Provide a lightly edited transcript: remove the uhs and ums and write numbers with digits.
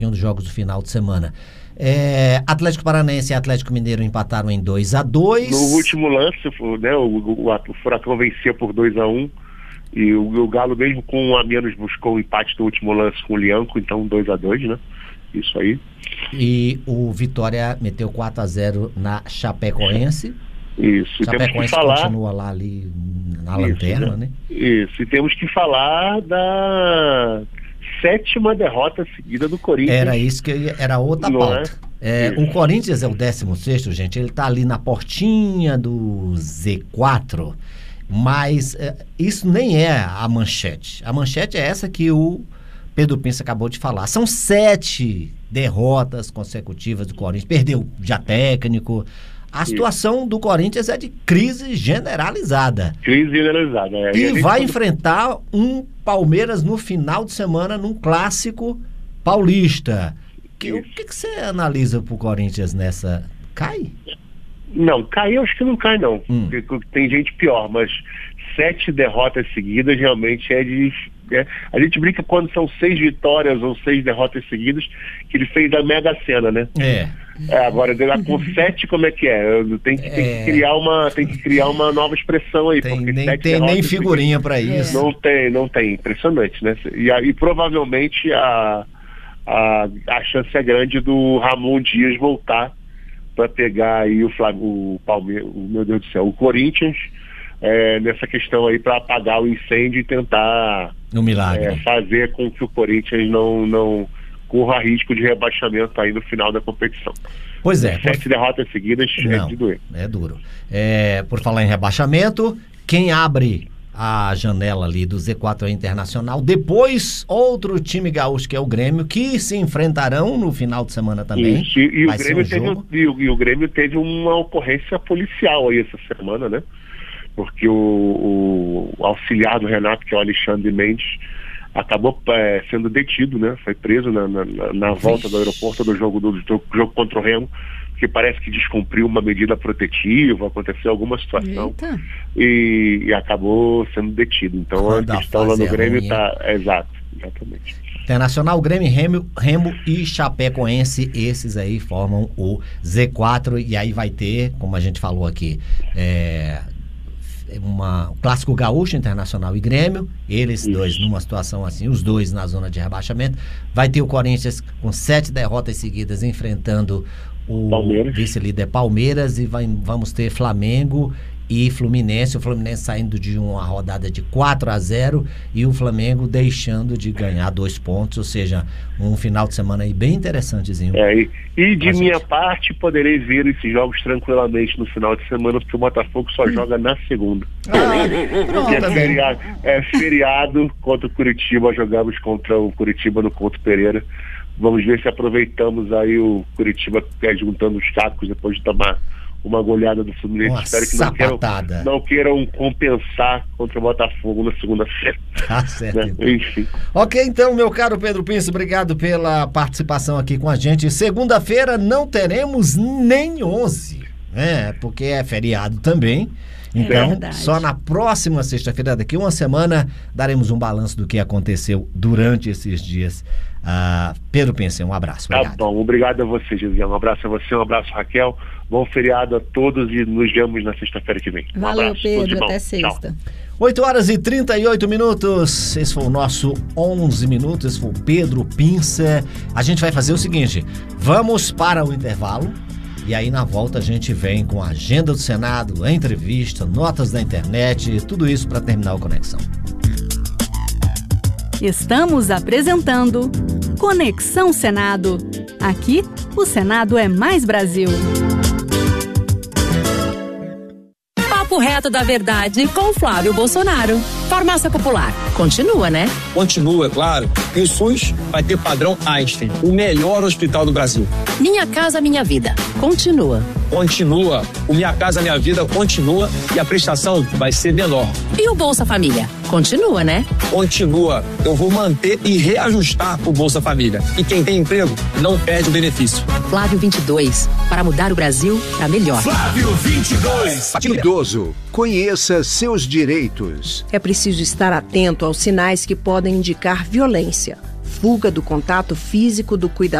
dos jogos do final de semana. Atlético Paranaense e Atlético Mineiro empataram em 2-2. No último lance, né, o Furacão vencia por 2-1 e o Galo, mesmo com um a menos, buscou o empate no último lance com o Lianco, então 2-2, né? Isso aí. E o Vitória meteu 4-0 na Chapecoense. Isso. Chapecoense continua lá ali na lanterna, né? Isso. E temos que falar da 7ª derrota seguida do Corinthians. Era isso que era outra pauta. O Corinthians é o 16º, gente. Ele tá ali na portinha do Z4, mas isso nem é a manchete. A manchete é essa que o Pedro Pince acabou de falar. São 7 derrotas consecutivas do Corinthians. Perdeu já técnico. A situação do Corinthians é de crise generalizada. Crise generalizada, E vai enfrentar um Palmeiras no final de semana num clássico paulista. O que você analisa pro Corinthians nessa? Cai? Não, cair eu acho que não cai, não. Tem gente pior, mas 7 derrotas seguidas realmente é de... A gente brinca quando são 6 vitórias ou 6 derrotas seguidas, que ele fez a Mega Sena, né? Agora, com 7, como é que é? Tem que criar uma nova expressão aí. Nem tem nem figurinha para isso. Não tem. Impressionante, né? E provavelmente a chance é grande do Ramon Dias voltar para pegar aí o Palmeiras, meu Deus do céu, o Corinthians, nessa questão aí para apagar o incêndio e tentar um milagre. Fazer com que o Corinthians não corra risco de rebaixamento aí no final da competição. Pois é. 7 derrotas seguidas é de doer. É duro. Por falar em rebaixamento, quem abre a janela ali do Z4 Internacional, depois outro time gaúcho que é o Grêmio, que se enfrentarão no final de semana também. Isso, e o Grêmio teve uma ocorrência policial aí essa semana, né? Porque o auxiliar do Renato, que é o Alexandre Mendes, acabou sendo detido, né? Foi preso na volta do aeroporto do jogo contra o Remo, que parece que descumpriu uma medida protetiva, aconteceu alguma situação e acabou sendo detido. Então a questão lá no Grêmio está... Exatamente. Internacional, Grêmio, Remo e Chapecoense, esses aí formam o Z4, e aí vai ter, como a gente falou aqui, clássico gaúcho, Internacional e Grêmio, eles dois numa situação assim, os dois na zona de rebaixamento. Vai ter o Corinthians com 7 derrotas seguidas enfrentando o vice-líder Palmeiras, e vamos ter Flamengo e Fluminense. O Fluminense saindo de uma rodada de 4-0 e o Flamengo deixando de ganhar 2 pontos, ou seja, um final de semana aí bem interessantezinho. E de minha parte, poderei ver esses jogos tranquilamente no final de semana, porque o Botafogo só joga na segunda. É feriado contra o Curitiba, jogamos contra o Curitiba no Couto Pereira. Vamos ver se aproveitamos aí o Curitiba juntando os cacos depois de tomar uma goleada do Fluminense. Espero que não queiram compensar contra o Botafogo na segunda-feira. Tá certo. Né? Então. Enfim. Ok, então, meu caro Pedro Pince, obrigado pela participação aqui com a gente. Segunda-feira não teremos nem 11, porque é feriado também. Então, só na próxima sexta-feira, daqui uma semana, daremos um balanço do que aconteceu durante esses dias. Pedro Pince, um abraço. Obrigado. Tá bom, obrigado a você, Gisele. Um abraço a você, um abraço, Raquel. Bom feriado a todos e nos vemos na sexta-feira que vem. Valeu, abraço, Pedro, até sexta. 8h38. Esse foi o nosso 11 minutos. Esse foi o Pedro Pince. A gente vai fazer o seguinte: vamos para o intervalo. E aí na volta a gente vem com a agenda do Senado, a entrevista, notas da internet, tudo isso para terminar o Conexão. Estamos apresentando Conexão Senado. Aqui, o Senado é mais Brasil. Papo reto da verdade com Flávio Bolsonaro. Farmácia Popular. Continua, né? Continua, claro. E o SUS vai ter padrão Einstein, o melhor hospital do Brasil. Minha Casa Minha Vida. Continua. Continua. O Minha Casa Minha Vida continua e a prestação vai ser menor. E o Bolsa Família? Continua, né? Continua. Eu vou manter e reajustar o Bolsa Família. E quem tem emprego não perde o benefício. Flávio 22. Para mudar o Brasil para melhor. Flávio 22. Idoso, conheça seus direitos. É preciso estar atento aos sinais que podem indicar violência. fuga do contato físico do cuidador